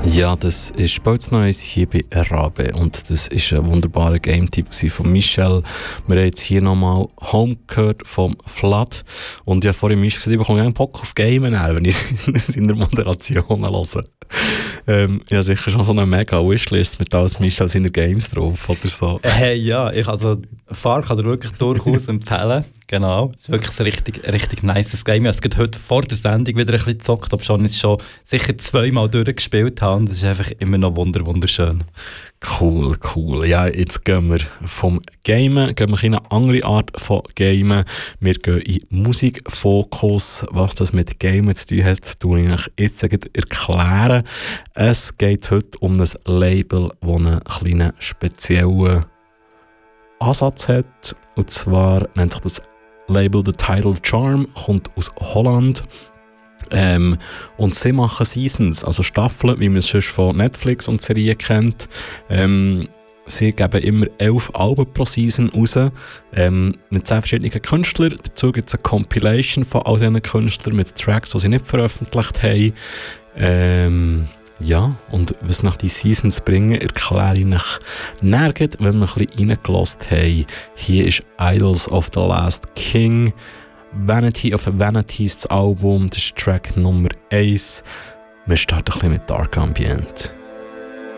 Ja, das ist bald Neues hier bei Rabe und das ist ein wunderbarer Game-Tipp von Michel. Wir haben jetzt hier nochmal Home gehört vom Flood und ja, vorhin Michel gesagt, ich bekomme einen Bock auf Gamen, wenn ich es in der Moderation höre. Ja, sicher schon so eine mega Wishlist mit alles Michel seiner Games drauf oder so. Hey, ja, Far kann dir wirklich durchaus empfehlen. Genau, es ist wirklich ein richtig nices Game. Ich habe heute vor der Sendung wieder ein bisschen gezockt, ob schon sicher 2-mal durchgespielt habe und es ist einfach immer noch wunderschön. Cool. Ja, jetzt gehen wir vom Gamen, in eine andere Art von Gamen. Wir gehen in Musikfokus. Was das mit Gamen zu tun hat, tue ich euch jetzt erklären. Es geht heute um ein Label, das einen kleinen speziellen Ansatz hat. Und zwar nennt sich das Label The Tidal Charm, kommt aus Holland. Und sie machen Seasons, also Staffeln, wie man es sonst von Netflix und Serien kennt. Sie geben immer 11 Alben pro Season raus, mit 10 verschiedenen Künstlern. Dazu gibt es eine Compilation von all diesen Künstlern mit Tracks, die sie nicht veröffentlicht haben. Ja, und was nach die Seasons bringen, erkläre ich euch nirgends, wenn wir ein bisschen reingelassen haben. Hier ist Idols of the Last King. Vanity of Vanities, das Album, das ist Track Nummer 1. Wir starten ein bisschen mit Dark Ambient.